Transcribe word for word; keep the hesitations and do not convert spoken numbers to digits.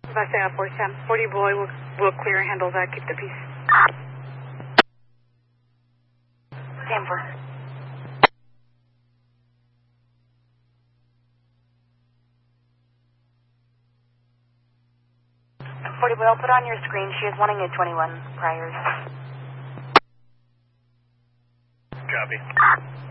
If I say forty ten, forty boy will will clear and handle that. Keep the peace. Denver. forty boy, I'll put on your screen. She is wanting a twenty-one priors. Copy.